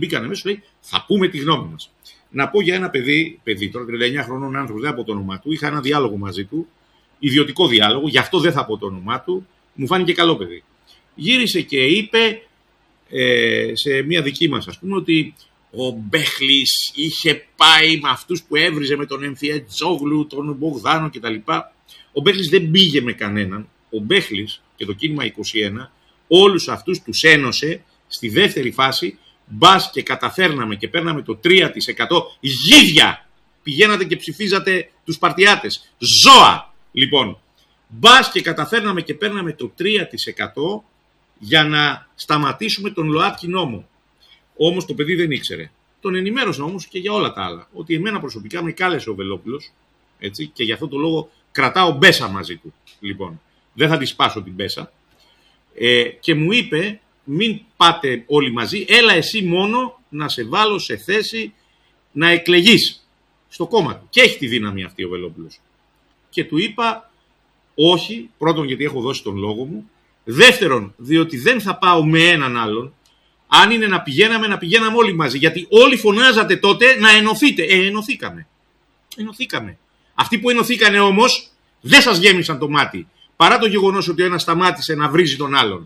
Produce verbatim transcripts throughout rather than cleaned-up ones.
μπήκανε μέσα, λέει, θα πούμε τη γνώμη μας. Να πω για ένα παιδί, παιδί τώρα τριάντα εννιά χρονών άνθρωπος, δεν θα πω το όνομά του, είχα ένα διάλογο μαζί του, ιδιωτικό διάλογο, γι' αυτό δεν θα πω το όνομά του, μου φάνηκε καλό παιδί. Γύρισε και είπε ε, σε μια δική μας, ας πούμε, ότι ο Μπέχλης είχε πάει με αυτούς που έβριζε με τον Εμφιετζόγλου, τον Μπογδάνο κτλ. Ο Μπέχλης δεν πήγε με κανέναν. Ο Μπέχλης και το κίνημα είκοσι ένα όλους αυτούς τους ένωσε στη δεύτερη φάση, μπας και καταφέρναμε και παίρναμε το τρία τοις εκατό γίδια. Πηγαίνατε και ψηφίζατε τους παρτιάτες. Ζώα! Λοιπόν, μπας και καταφέρναμε και παίρναμε το τρία τοις εκατό για να σταματήσουμε τον ΛΟΑΤΚΙ νόμο. Όμως το παιδί δεν ήξερε. Τον ενημέρωσα όμως και για όλα τα άλλα. Ότι εμένα προσωπικά με κάλεσε ο Βελόπουλος, έτσι, και γι' αυτό το λόγο κρατάω μπέσα μαζί του. Λοιπόν, δεν θα τη σπάσω την μπέσα. Ε, και μου είπε, μην πάτε όλοι μαζί, έλα εσύ μόνο να σε βάλω σε θέση να εκλεγείς στο κόμμα του. Και έχει τη δύναμη αυτή ο Βελόπουλος. Και του είπα, όχι, πρώτον γιατί έχω δώσει τον λόγο μου, δεύτερον διότι δεν θα πάω με έναν άλλον. Αν είναι να πηγαίναμε, να πηγαίναμε όλοι μαζί. Γιατί όλοι φωνάζατε τότε να ενωθείτε. Ε, ενωθήκαμε. Ενωθήκαμε. Αυτοί που ενωθήκανε όμως δεν σας γέμισαν το μάτι. Παρά το γεγονός ότι ο ένας σταμάτησε να βρίζει τον άλλον.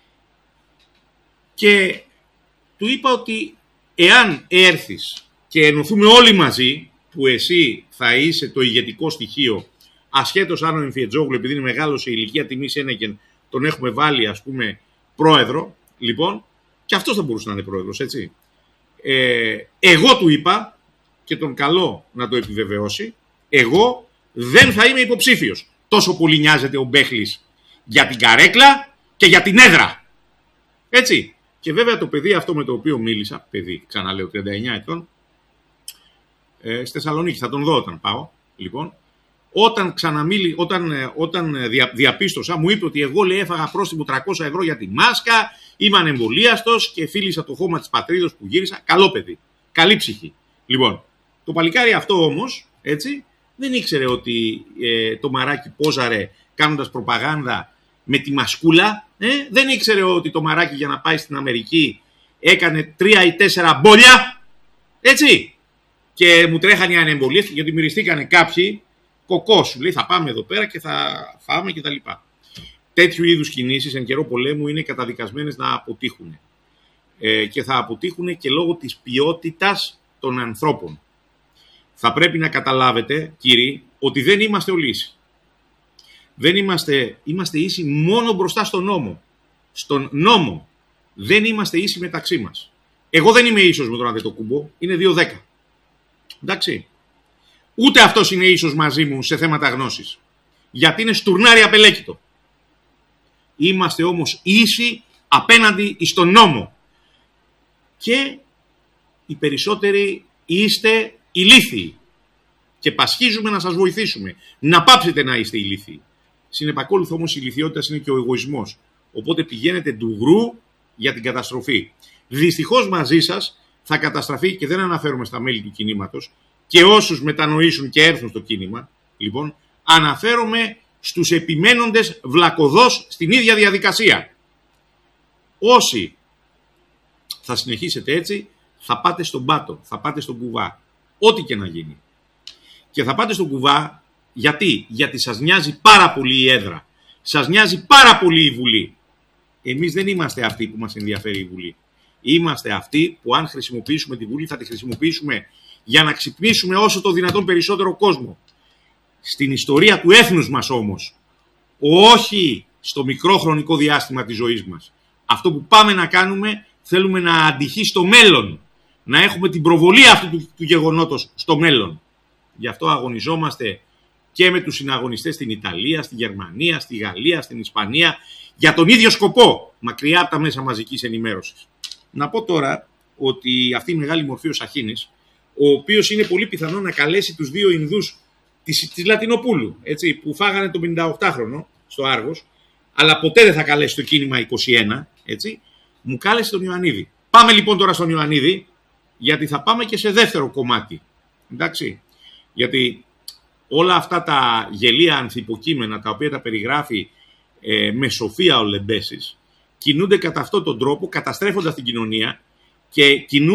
Και του είπα ότι εάν έρθεις και ενωθούμε όλοι μαζί, που εσύ θα είσαι το ηγετικό στοιχείο, ασχέτως αν ο Εμφιετζόγλου, επειδή είναι μεγάλος σε ηλικία τιμής Ένεκεν, τον έχουμε βάλει ας πούμε πρόεδρο, λοιπόν, και αυτός θα μπορούσε να είναι πρόεδρος, έτσι. Ε, εγώ του είπα και τον καλώ να το επιβεβαιώσει, εγώ δεν θα είμαι υποψήφιος. Τόσο πολύ νοιάζεται ο Μπέχλης για την καρέκλα και για την έδρα. Έτσι. Και βέβαια το παιδί αυτό με το οποίο μίλησα, παιδί, ξαναλέω, τριάντα εννιά ετών, ε, στη Θεσσαλονίκη, θα τον δω όταν πάω, λοιπόν, όταν ξαναμίλη, όταν, όταν δια, διαπίστωσα, μου είπε ότι εγώ, λέει, έφαγα πρόστιμο τριακόσια ευρώ για τη μάσκα, είμαι ανεμβολίαστος και φίλησα το χώμα της πατρίδος που γύρισα. Καλό παιδί, καλή ψυχή. Λοιπόν, το παλικάρι αυτό όμως, έτσι, δεν ήξερε ότι ε, το μαράκι πόζαρε κάνοντας προπαγάνδα με τη μασκούλα. Ε? Δεν ήξερε ότι το μαράκι για να πάει στην Αμερική έκανε τρία ή τέσσερα μπόλια. Έτσι. Και μου τρέχανε οι ανεμβολίες γιατί μυριστήκανε κάποιοι κοκό. Σου λέει θα πάμε εδώ πέρα και θα φάμε κτλ. Τέτοιου είδους κινήσεις εν καιρό πολέμου είναι καταδικασμένες να αποτύχουν. Ε, και θα αποτύχουν και λόγω της ποιότητας των ανθρώπων. Θα πρέπει να καταλάβετε, κύριοι, ότι δεν είμαστε όλοι ίσοι. Δεν είμαστε, είμαστε ίσοι μόνο μπροστά στον νόμο. Στον νόμο. Δεν είμαστε ίσοι μεταξύ μας. Εγώ δεν είμαι ίσος με τον Αντετοκούμπο, είναι δύο δέκα. Εντάξει. Ούτε αυτός είναι ίσος μαζί μου σε θέματα γνώσης. Γιατί είναι στουρνάρι απελέκητο. Είμαστε όμως ίσοι απέναντι στον νόμο. Και οι περισσότεροι είστε ηλίθιοι. Και πασχίζουμε να σας βοηθήσουμε. Να πάψετε να είστε ηλίθιοι. Συνεπακόλουθο όμως η ηλιθιότητα είναι και ο εγωισμός. Οπότε πηγαίνετε ντουγρού για την καταστροφή. Δυστυχώς μαζί σας θα καταστραφεί, και δεν αναφέρομαι στα μέλη του κινήματος και όσους μετανοήσουν και έρθουν στο κίνημα, λοιπόν, αναφέρομαι στους επιμένοντες βλακωδώς στην ίδια διαδικασία. Όσοι θα συνεχίσετε έτσι, θα πάτε στον πάτο, θα πάτε στον κουβά. Ό,τι και να γίνει. Και θα πάτε στον κουβά γιατί, γιατί σας νοιάζει πάρα πολύ η έδρα. Σας νοιάζει πάρα πολύ η Βουλή. Εμείς δεν είμαστε αυτοί που μας ενδιαφέρει η Βουλή. Είμαστε αυτοί που αν χρησιμοποιήσουμε τη Βουλή θα τη χρησιμοποιήσουμε για να ξυπνήσουμε όσο το δυνατόν περισσότερο κόσμο. Στην ιστορία του έθνους μας όμως. Όχι στο μικρό χρονικό διάστημα της ζωής μας. Αυτό που πάμε να κάνουμε θέλουμε να αντυχεί στο μέλλον. Να έχουμε την προβολή αυτού του, του γεγονότος στο μέλλον. Γι' αυτό αγωνιζόμαστε και με τους συναγωνιστές στην Ιταλία, στη Γερμανία, στη Γαλλία, στην Ισπανία, για τον ίδιο σκοπό, μακριά από τα μέσα μαζικής ενημέρωσης. Να πω τώρα ότι αυτή η μεγάλη μορφή ο Σαχίνης, ο οποίος είναι πολύ πιθανό να καλέσει τους δύο Ινδούς της, της Λατινοπούλου, έτσι, που φάγανε τον πενηνταοκτάχρονο στο Άργος, αλλά ποτέ δεν θα καλέσει το κίνημα είκοσι ένα, έτσι, μου κάλεσε τον Ιωαννίδη. Πάμε λοιπόν τώρα στον Ιωαννίδη, γιατί θα πάμε και σε δεύτερο κομμάτι. Εντάξει, γιατί όλα αυτά τα γελία ανθυποκείμενα τα οποία τα περιγράφει ε, με σοφία ο Λεμπέσης κινούνται κατά αυτόν τον τρόπο, καταστρέφοντας την κοινωνία και κινούνται